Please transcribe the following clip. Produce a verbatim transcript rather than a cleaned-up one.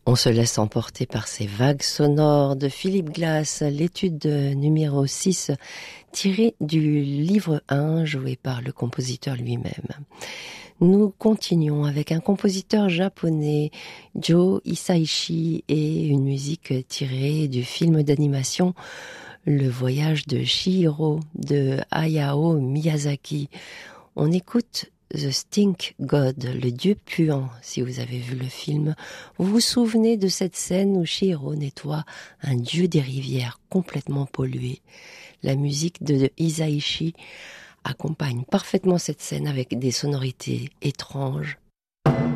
On se laisse emporter par ces vagues sonores de Philip Glass, l'étude numéro six, tirée du livre un, joué par le compositeur lui-même. Nous continuons avec un compositeur japonais, Joe Hisaishi, et une musique tirée du film d'animation Le voyage de Chihiro de Hayao Miyazaki. On écoute The Stink God, le dieu puant. Si vous avez vu le film, vous vous souvenez de cette scène où Chihiro nettoie un dieu des rivières complètement pollué. La musique de Hisaishi accompagne parfaitement cette scène avec des sonorités étranges.